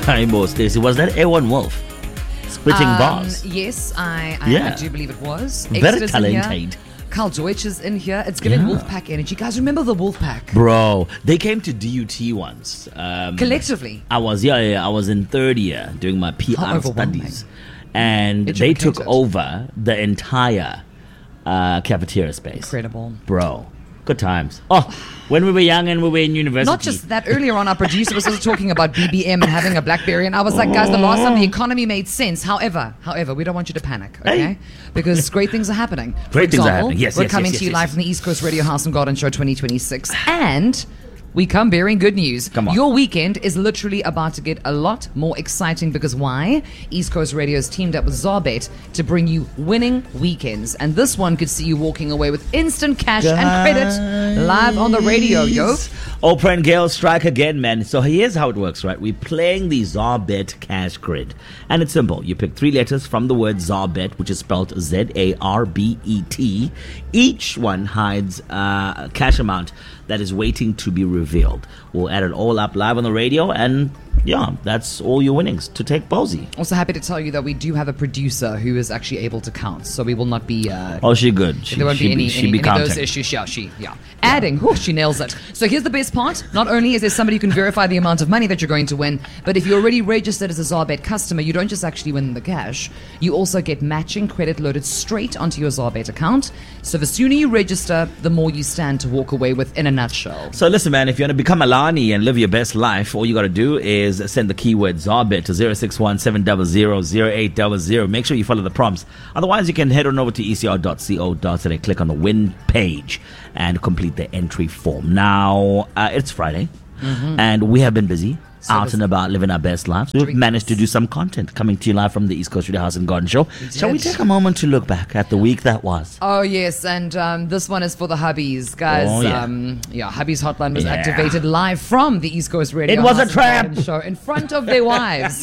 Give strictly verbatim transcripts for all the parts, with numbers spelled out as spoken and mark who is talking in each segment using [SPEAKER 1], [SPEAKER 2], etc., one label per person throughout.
[SPEAKER 1] Rainbow Stacey, was that A one Wolf? Splitting
[SPEAKER 2] um,
[SPEAKER 1] bars.
[SPEAKER 2] Yes, I, I,
[SPEAKER 1] Yeah.
[SPEAKER 2] I do believe it was.
[SPEAKER 1] Very
[SPEAKER 2] Exeter's in here.
[SPEAKER 1] talented.
[SPEAKER 2] Carl Deutsch is in here. It's giving
[SPEAKER 1] Yeah.
[SPEAKER 2] Wolfpack energy. Guys, remember the Wolfpack?
[SPEAKER 1] Bro, they came to D U T once. Um,
[SPEAKER 2] Collectively.
[SPEAKER 1] I was, yeah, yeah, I was in third year doing my P
[SPEAKER 2] How
[SPEAKER 1] R
[SPEAKER 2] overwhelming.
[SPEAKER 1] studies. And they took
[SPEAKER 2] Educated.
[SPEAKER 1] over the entire uh, cafeteria space.
[SPEAKER 2] Incredible.
[SPEAKER 1] Bro, good times. Oh, when we were young and we were in university.
[SPEAKER 2] Not just that, earlier on, our producer was also talking about B B M and having a BlackBerry, and I was like, guys, the last time the economy made sense. However, however, we don't want you to panic, okay?
[SPEAKER 1] Hey.
[SPEAKER 2] Because great things are happening. For
[SPEAKER 1] Great things are
[SPEAKER 2] example,
[SPEAKER 1] happening. Yes,
[SPEAKER 2] we're
[SPEAKER 1] yes,
[SPEAKER 2] coming
[SPEAKER 1] yes,
[SPEAKER 2] to you
[SPEAKER 1] yes,
[SPEAKER 2] live
[SPEAKER 1] yes.
[SPEAKER 2] from the East Coast Radio House and Garden Show twenty twenty-six, and we come bearing good news.
[SPEAKER 1] Come on.
[SPEAKER 2] Your weekend is literally about to get a lot more exciting because why? East Coast Radio has teamed up with Zarbet to bring you winning weekends, and this one could see you walking away with instant cash and credit live on the radio, yo.
[SPEAKER 1] Oprah and Gail strike again, man. So here's how it works, right? We're playing the Zarbet Cash Grid. And it's simple. You pick three letters from the word Zarbet, which is spelled Z A R B E T. Each one hides uh, a cash amount that is waiting to be revealed. We'll add it all up live on the radio, and yeah, that's all your winnings to take Bozy.
[SPEAKER 2] Also happy to tell you that we do have a producer who is actually able to count, so we will not be... Uh,
[SPEAKER 1] Oh, she good. She,
[SPEAKER 2] there won't
[SPEAKER 1] she
[SPEAKER 2] be any,
[SPEAKER 1] she
[SPEAKER 2] any,
[SPEAKER 1] be
[SPEAKER 2] any of those
[SPEAKER 1] counting.
[SPEAKER 2] issues. Yeah, she, yeah. Adding, whew, she nails it. So here's the best part. Not only is there somebody who can verify the amount of money that you're going to win, but if you're already registered as a Zarbet customer, you don't just actually win the cash. You also get matching credit loaded straight onto your Zarbet account. So the sooner you register, the more you stand to walk away with in a nutshell.
[SPEAKER 1] So listen, man, if you want to become Alani and live your best life, all you got to do is send the keyword Zarbet to zero six one seven zero zero zero eight zero zero. Make sure you follow the prompts. Otherwise, you can head on over to e c r dot co dot za, click on the win page, and complete the entry form. Now, uh, it's Friday,
[SPEAKER 2] Mm-hmm.
[SPEAKER 1] and we have been busy.
[SPEAKER 2] So
[SPEAKER 1] out
[SPEAKER 2] was-
[SPEAKER 1] and about living our best lives. We've
[SPEAKER 2] Drinks.
[SPEAKER 1] managed to do some content coming to you live from the East Coast Radio House and Garden Show.
[SPEAKER 2] We
[SPEAKER 1] Shall we
[SPEAKER 2] did.
[SPEAKER 1] take a moment to look back at the week that was?
[SPEAKER 2] Oh, yes, and um, this one is for the hubbies. Guys,
[SPEAKER 1] Oh, yeah.
[SPEAKER 2] um, yeah, Hubbies Hotline was
[SPEAKER 1] Yeah.
[SPEAKER 2] activated live from the East Coast Radio
[SPEAKER 1] It was a
[SPEAKER 2] House and
[SPEAKER 1] trap.
[SPEAKER 2] Garden Show in front of their wives.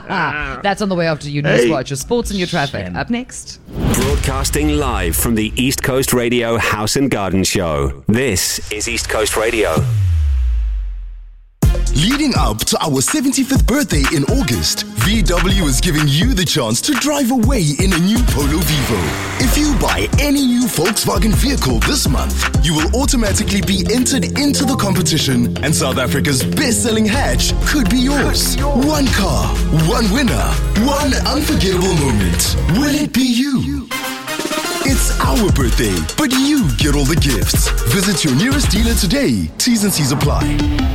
[SPEAKER 2] That's on the way after you news
[SPEAKER 1] Hey.
[SPEAKER 2] watch. Your sports and your traffic.
[SPEAKER 1] Shame.
[SPEAKER 2] Up next.
[SPEAKER 3] Broadcasting live from the East Coast Radio House and Garden Show. This is East Coast Radio.
[SPEAKER 4] Leading up to our seventy-fifth birthday in August, V W is giving you the chance to drive away in a new Polo Vivo. If you buy any new Volkswagen vehicle this month, you will automatically be entered into the competition, and South Africa's best-selling hatch could be yours. One car, one winner, one unforgettable moment. Will it be you? It's our birthday, but you get all the gifts. Visit your nearest dealer today. T's and C's apply.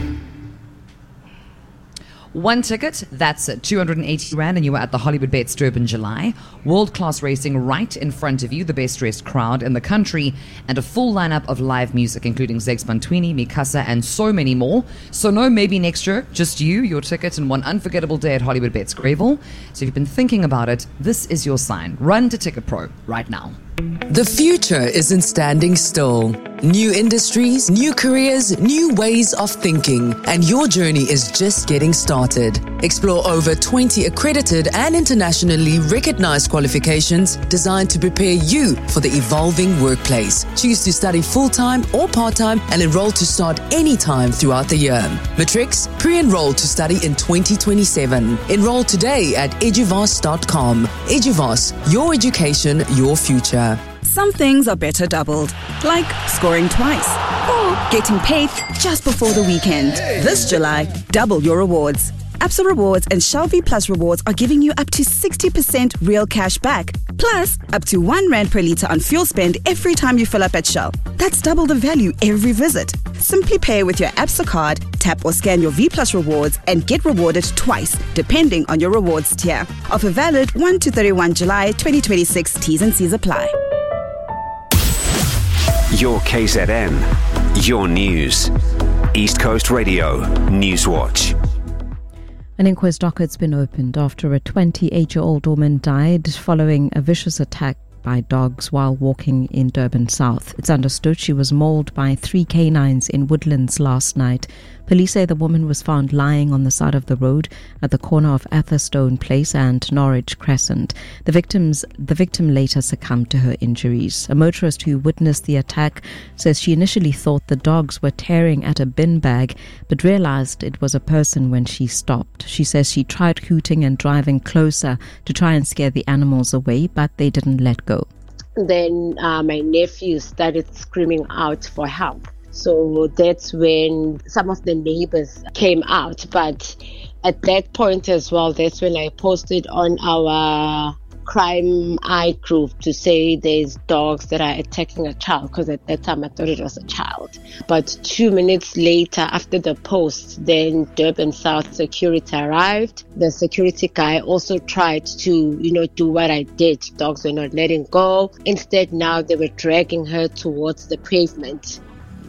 [SPEAKER 2] One ticket, that's at two hundred eighty rand, and you are at the Hollywood Bets Durban July. World-class racing right in front of you, the best-dressed crowd in the country, and a full lineup of live music, including Zex Bantwini, Mikasa, and so many more. So no maybe next year, just you, your ticket, and one unforgettable day at Hollywood Bets Greyville. So if you've been thinking about it, this is your sign. Run to Ticket Pro right now.
[SPEAKER 5] The future isn't standing still. New industries, new careers, new ways of thinking, and your journey is just getting started. Explore over twenty accredited and internationally recognized qualifications designed to prepare you for the evolving workplace. Choose to study full-time or part-time and enroll to start anytime throughout the year. Matrix, pre-enroll to study in twenty twenty-seven. Enroll today at eduvas dot com. Eduvas, your education, your future.
[SPEAKER 6] Some things are better doubled, like scoring twice or getting paid just before the weekend. This July, double your rewards. Absa Rewards and Shell V Plus Rewards are giving you up to sixty percent real cash back, plus up to one rand per litre on fuel spend every time you fill up at Shell. That's double the value every visit. Simply pay with your Absa card, tap or scan your V Plus Rewards and get rewarded twice, depending on your rewards tier. Offer valid first to thirty-first July twenty twenty-six. T's and C's apply.
[SPEAKER 3] Your K Z N. Your news. East Coast Radio Newswatch.
[SPEAKER 7] An inquest docket's been opened after a twenty-eight-year-old woman died following a vicious attack by dogs while walking in Durban South. It's understood she was mauled by three canines in Woodlands last night. Police say the woman was found lying on the side of the road at the corner of Atherstone Place and Norwich Crescent. The victims, the victim later succumbed to her injuries. A motorist who witnessed the attack says she initially thought the dogs were tearing at a bin bag, but realized it was a person when she stopped. She says she tried hooting and driving closer to try and scare the animals away, but they didn't let go.
[SPEAKER 8] Then uh, my nephew started screaming out for help. So that's when some of the neighbors came out. But at that point as well, that's when I posted on our Crime Eye group to say there's dogs that are attacking a child, because at that time I thought it was a child. But two minutes later, after the post, then Durban South security arrived. The security guy also tried to, you know, do what I did. Dogs were not letting go. Instead, now they were dragging her towards the pavement.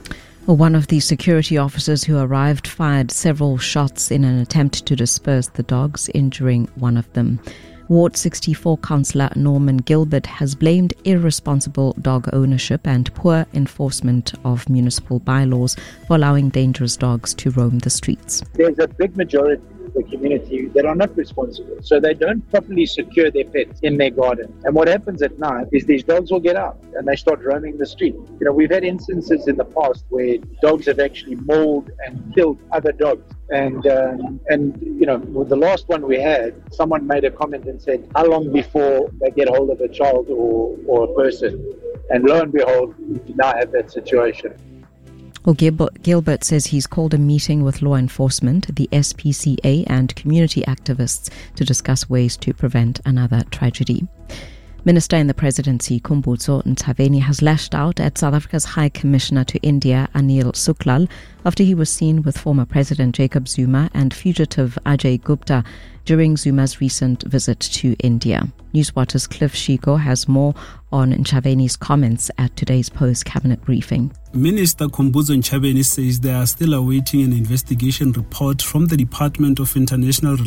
[SPEAKER 7] One of the security officers who arrived fired several shots in an attempt to disperse the dogs, injuring one of them. Ward sixty-four councillor Norman Gilbert has blamed irresponsible dog ownership and poor enforcement of municipal bylaws for allowing dangerous dogs to roam the streets.
[SPEAKER 9] There's a big majority of the community that are not responsible, so they don't properly secure their pets in their garden. And what happens at night is these dogs will get out and they start roaming the street. You know, we've had instances in the past where dogs have actually mauled and killed other dogs. And, um, and you know, with the last one we had, someone made a comment and said, how long before they get hold of a child or, or a person? And lo and behold, we now have that situation.
[SPEAKER 7] Well, Gilbert says he's called a meeting with law enforcement, the S P C A and community activists to discuss ways to prevent another tragedy. Minister in the Presidency, Khumbudzo Ntshavheni, has lashed out at South Africa's High Commissioner to India, Anil Suklal, after he was seen with former President Jacob Zuma and fugitive Ajay Gupta during Zuma's recent visit to India. Newswater's Cliff Shiko has more on Ntshavheni's comments at today's post-cabinet briefing.
[SPEAKER 10] Minister Khumbudzo Ntshavheni says they are still awaiting an investigation report from the Department of International Relations